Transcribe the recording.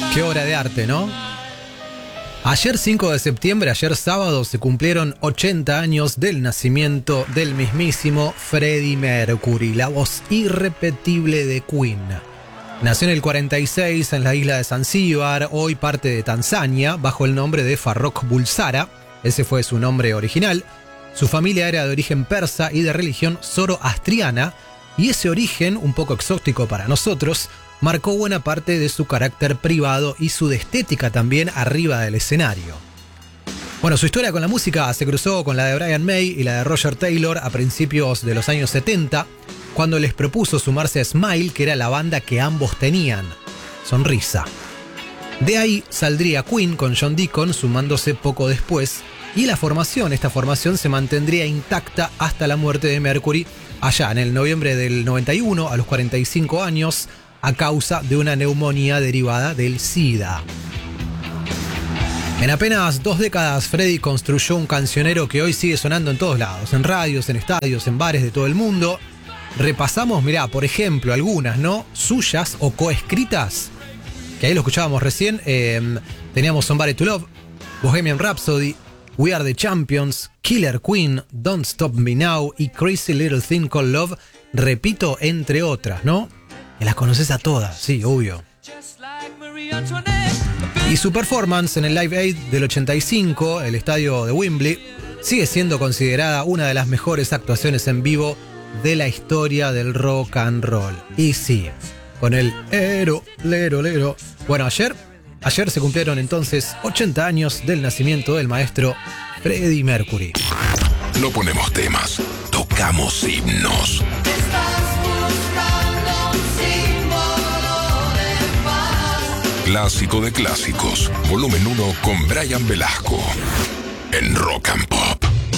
Qué obra de arte, ¿no? Ayer 5 de septiembre, ayer sábado, se cumplieron 80 años del nacimiento del mismísimo Freddie Mercury, la voz irrepetible de Queen. Nació en el 46 en la isla de Zanzíbar, hoy parte de Tanzania, bajo el nombre de Farrokh Bulsara. Ese fue su nombre original. Su familia era de origen persa y de religión zoroastriana, y ese origen, un poco exótico para nosotros, marcó buena parte de su carácter privado y su estética también arriba del escenario. Bueno, su historia con la música se cruzó con la de Brian May y la de Roger Taylor a principios de los años 70, cuando les propuso sumarse a Smile, que era la banda que ambos tenían, Sonrisa. De ahí saldría Queen con John Deacon sumándose poco después, y esta formación se mantendría intacta hasta la muerte de Mercury allá en el noviembre del 91 a los 45 años, a causa de una neumonía derivada del SIDA. En apenas 2 décadas, Freddie construyó un cancionero que hoy sigue sonando en todos lados, en radios, en estadios, en bares de todo el mundo. Repasamos, mirá, por ejemplo, algunas, ¿no? Suyas o coescritas, que ahí lo escuchábamos recién. Teníamos Somebody to Love, Bohemian Rhapsody, We Are the Champions, Killer Queen, Don't Stop Me Now y Crazy Little Thing Called Love, repito, entre otras, ¿no? Que las conoces a todas, sí, obvio. Y su performance en el Live Aid del 85, el estadio de Wembley, sigue siendo considerada una de las mejores actuaciones en vivo de la historia del rock and roll. Y sí, con el ero, lero, lero. Bueno, ayer se cumplieron entonces 80 años del nacimiento del maestro Freddie Mercury. No ponemos temas, tocamos himnos. Clásico de clásicos, volumen 1 con Brian Velasco en Rock and Pop.